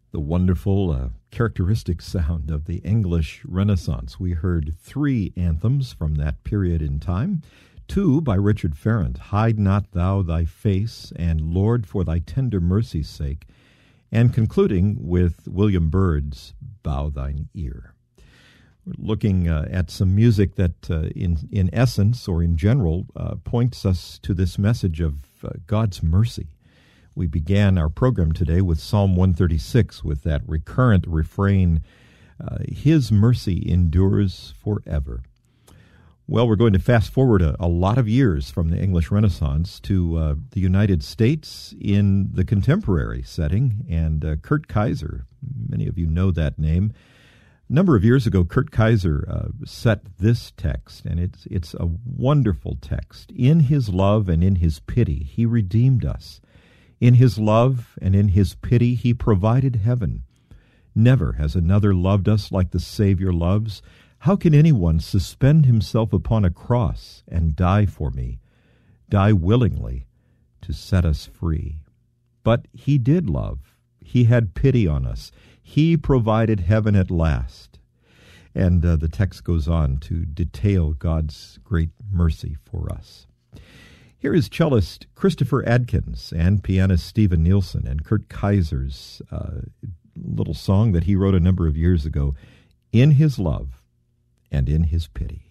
The wonderful, characteristic sound of the English Renaissance. We heard 3 anthems from that period in time. 2 by Richard Ferrand, Hide Not Thou Thy Face, and Lord, for Thy Tender Mercy's Sake, and concluding with William Byrd's Bow Thine Ear. We're looking at some music that in essence or in general points us to this message of God's mercy. We began our program today with Psalm 136 with that recurrent refrain, His mercy endures forever. Well, we're going to fast forward a lot of years from the English Renaissance to the United States in the contemporary setting, and Kurt Kaiser, many of you know that name. A number of years ago, Kurt Kaiser set this text, and it's a wonderful text. In His love and in His pity, He redeemed us. In His love and in His pity, He provided heaven. Never has another loved us like the Savior loves. How can anyone suspend himself upon a cross and die for me, die willingly to set us free? But He did love. He had pity on us. He provided heaven at last. And the text goes on to detail God's great mercy for us. Here is cellist Christopher Adkins and pianist Steven Nielsen and Kurt Kaiser's little song that he wrote a number of years ago, In His Love and in His Pity.